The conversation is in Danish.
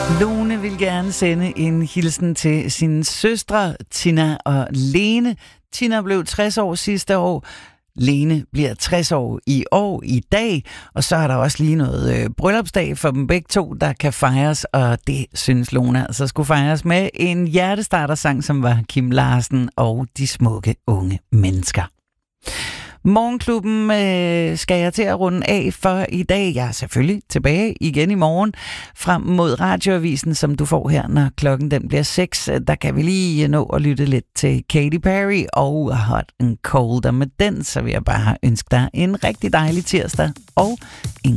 Lone vil gerne sende en hilsen til sine søstre, Tina og Lene. Tina blev 60 år sidste år. Lene bliver 60 år i dag, og så er der også lige noget bryllupsdag for dem begge to, der kan fejres, og det synes Lone altså skulle fejres med en hjertestartersang, som var Kim Larsen og De Smukke Unge Mennesker. Morgenklubben skal jeg til at runde af for i dag. Jeg er selvfølgelig tilbage igen i morgen frem mod radioavisen, som du får her, når klokken den bliver 6. Der kan vi lige nå at lytte lidt til Katy Perry og Hot and Cold. Og med den, så vil jeg bare ønske dig en rigtig dejlig tirsdag og en